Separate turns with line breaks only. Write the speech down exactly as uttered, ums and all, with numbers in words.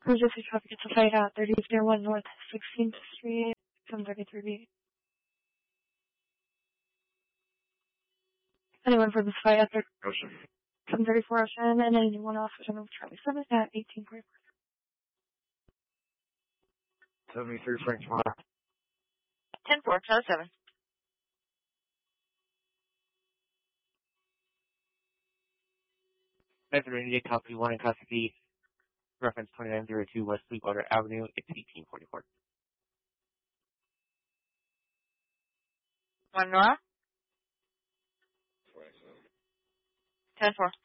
Emergency traffic, it's a fight at thirty-three one North sixteenth Street, seven thirty-three B. Anyone for this fight at
Ocean.
seven thirty-four Ocean, and anyone off Ocean of Charlie seven at eighteen forty-four.
seventy-three Frank Toronto.
ten four, Charlie seven.
Pennsylvania, copy one in custody. Reference twenty-nine oh two West Sweetwater Avenue. It's eighteen forty-four.
One Nora? ten four.